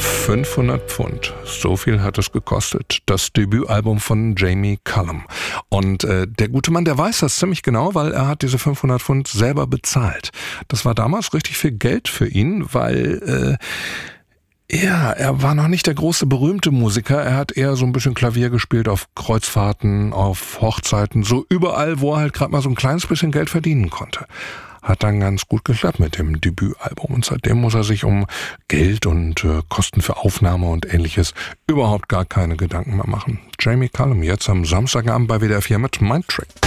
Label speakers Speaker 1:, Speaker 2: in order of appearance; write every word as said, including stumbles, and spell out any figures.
Speaker 1: fünfhundert Pfund. So viel hat es gekostet. Das Debütalbum von Jamie Cullum. Und äh, der gute Mann, der weiß das ziemlich genau, weil er hat diese fünfhundert Pfund selber bezahlt. Das war damals richtig viel Geld für ihn, weil... Äh, Ja, er war noch nicht der große berühmte Musiker. Er hat eher so ein bisschen Klavier gespielt auf Kreuzfahrten, auf Hochzeiten, so überall, wo er halt gerade mal so ein kleines bisschen Geld verdienen konnte. Hat dann ganz gut geklappt mit dem Debütalbum. Und seitdem muss er sich um Geld und äh, Kosten für Aufnahme und Ähnliches überhaupt gar keine Gedanken mehr machen. Jamie Cullum jetzt am Samstagabend bei W D R vier mit Mindtrick.